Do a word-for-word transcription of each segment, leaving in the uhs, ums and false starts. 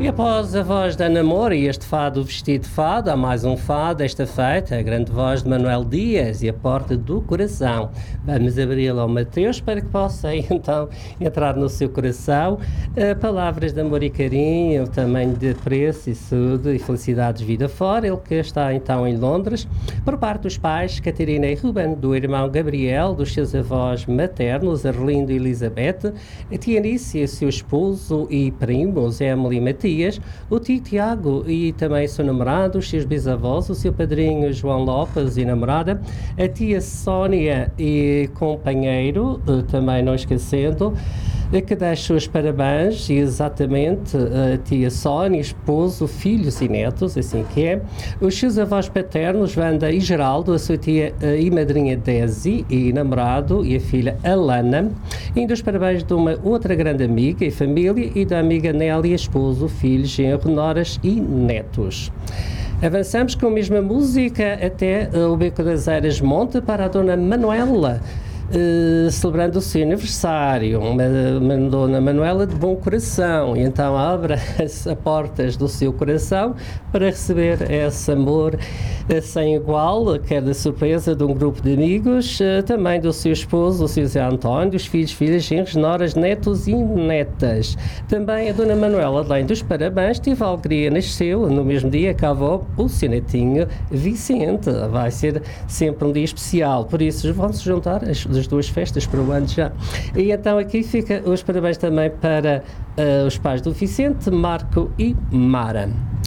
E após a voz da Ana Moura e este fado vestido de fado, há mais um fado esta feita, a grande voz de Manuel Dias e a Porta do Coração. Vamos abri-la ao Mateus para que possa então entrar no seu coração. Uh, palavras de amor e carinho, também de apreço e saúde e felicidades vida fora. Ele que está então em Londres, por parte dos pais Catarina e Ruben, do irmão Gabriel, dos seus avós maternos, Arlindo e Elizabeth, a tia Anícia, seu esposo e primos, Emily e Matias, o tio Tiago e também seu namorado, os seus bisavós, o seu padrinho João Lopes e namorada, a tia Sónia e companheiro, também não esquecendo, que deixa os parabéns, exatamente, a tia Sónia, esposo, filhos e netos, assim que é, os seus avós paternos, Wanda e Geraldo, a sua tia e madrinha Desi e namorado e a filha Alana, e ainda os parabéns de uma outra grande amiga e família e da amiga Nélia, esposo, filhos, genro, noras e netos. Avançamos com a mesma música até o Beco das Eiras Monte para a dona Manuela, Uh, celebrando o seu aniversário, uma, uma dona Manuela de bom coração, e então abre as, as portas do seu coração para receber esse amor uh, sem igual, quer da surpresa de um grupo de amigos, uh, também do seu esposo, o seu Zé António, dos filhos, filhas, genros, noras, netos e netas. Também a dona Manuela, além dos parabéns, teve a alegria, nasceu no mesmo dia que a avó, o seu netinho Vicente. Vai ser sempre um dia especial, por isso vão-se juntar as das duas festas para o ano já. E então aqui fica os parabéns também para uh, os pais do Vicente, Marco e Mara.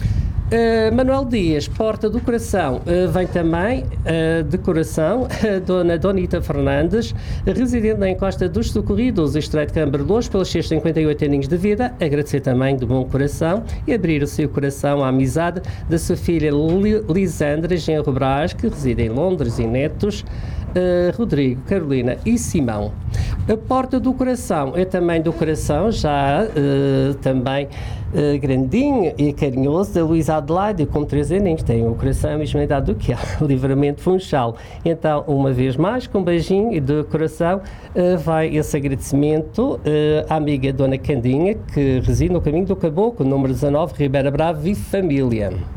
Uh, Manuel Dias, Porta do Coração, uh, vem também uh, de coração a dona Donita Fernandes, residente na encosta dos Socorridos, Estreito de Camberlouros, pelos seus cinquenta e oito aninhos de vida, agradecer também de bom coração e abrir o seu coração à amizade da sua filha Lisandra Genro Brás, que reside em Londres, e netos Uh, Rodrigo, Carolina e Simão. A Porta do Coração é também do coração, já uh, também uh, grandinho e carinhoso, da Luísa Adelaide, com três aninhos, tem o coração a mesma idade do que ela, Livramento Funchal. Então, uma vez mais, com um beijinho e de coração, uh, vai esse agradecimento uh, à amiga Dona Candinha, que reside no caminho do Caboclo, número dezanove, Ribeira Brava e família.